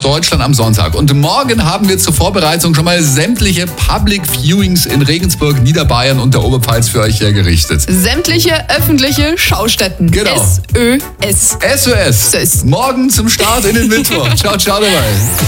Deutschland am Sonntag. Und morgen haben wir zur Vorbereitung schon mal sämtliche Public Viewings in Regensburg, Niederbayern und der Oberpfalz für euch hergerichtet. Sämtliche öffentliche Schaustätten. Genau. SÖS. SOS. Morgen zum Start in den Mittwoch. Ciao, ciao dabei.